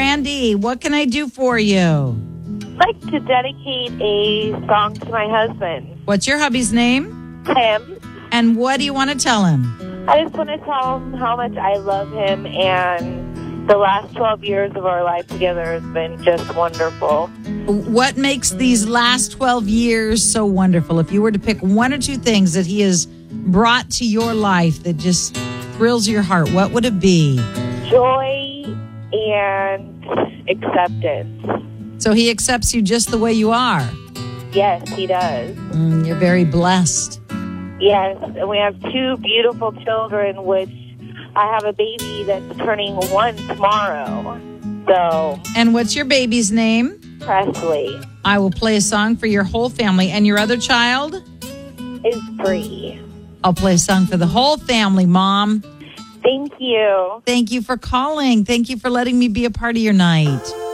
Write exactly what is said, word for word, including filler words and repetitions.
Brandy, what can I do for you? I'd like to dedicate a song to my husband, What's your hubby's name? Tim. And what do you want to tell him? I just want to tell him how much I love him, and the last twelve years of our life together has been just wonderful. What makes these last twelve years so wonderful? If you were to pick one or two things that he has brought to your life that just thrills your heart, what would it be? Joy and acceptance. So he accepts you just the way you are. Yes, he does. Mm, you're very blessed. Yes, and we have two beautiful children, which I have a baby that's turning one tomorrow. So, And what's your baby's name? Presley I will play a song for your whole family. And your other child? is free. I'll play a song for the whole family, Mom. Thank you. Thank you for calling. Thank you for letting me be a part of your night.